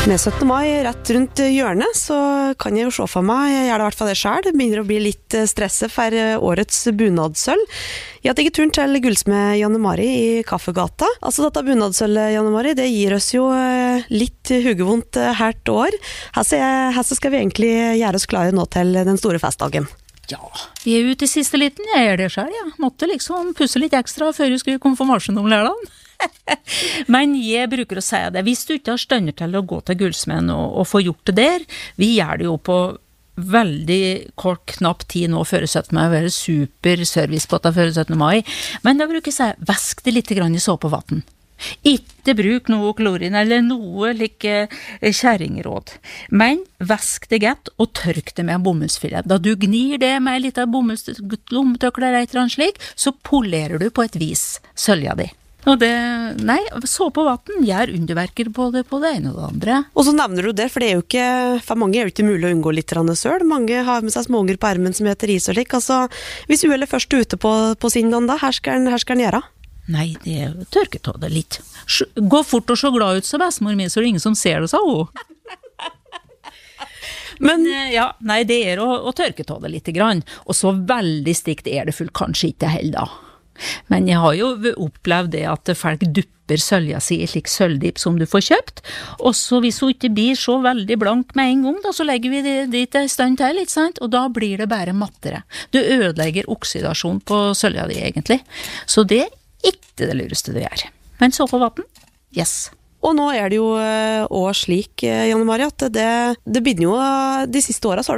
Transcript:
Med 17. mai rett rundt hjørnet, så kan jeg jo se for meg, jeg gjør det i hvert fall det selv, det begynner å bli litt stresset for årets bunadsølv. Jeg har tatt turen til gullsmed Janne Mari i Kaffegata. Altså dette bunadsølvet, Janne Mari, det gir oss jo litt hugevondt hvert år. Her skal vi egentlig gjøre oss klare nå til den store festdagen. Ja, vi ute i siste liten, jeg gjør det selv, ja. Måtte liksom pusse litt ekstra før jeg skulle konfirmasjon om lørdagen. Men jeg bruker å si det, hvis du ikke har stønner til å gå til gullsmeden og få gjort det der, vi gjør det jo på veldig knapp tid nå før 17. mai, være super service på det før 17. mai, men da bruker jeg å si, vask det litt grann i såpevann. Ikke bruk noe klorin eller noe like kjæringråd, men vask det godt og tørk det med en bomullsfilet. Da du gnir det med litt av bomullslommetøkler eller et eller annet slik, så polerer du på et vis sølja di. Og det, så på vatten, gjør underverker på det ene og det andre. Og så nevner du det, for det er jo ikke, for mange er jo ikke mulig å unngå litt søl. Mange har med seg småunger på ermen som heter is og lik. Altså, hvis du er først ute på sin da, her skal den gjøre? Nei, det er jo tørket av det litt. Gå fort og så glad ut, så bestemor min, så det er ingen som ser det, sa hun. Men ja, nei, det er å tørke av det litt grann. Og så veldig stikt er det fullt kanskje ikke heller da. Men jeg har jo opplevd det at folk dupper sølja si i slik sølvdipp som du får kjøpt, og så hvis hun ikke blir så veldig blank med en gang, da, så legger vi det dit en stund til, ikke sant? Og da blir det bare mattere. Du ødelegger oksidasjon på sølja di egentlig. Så det er ikke det lureste du gjør. Men så på vatten? Yes. Og nå er det jo også slik, Janne Mari, at det begynner jo, de siste årene så har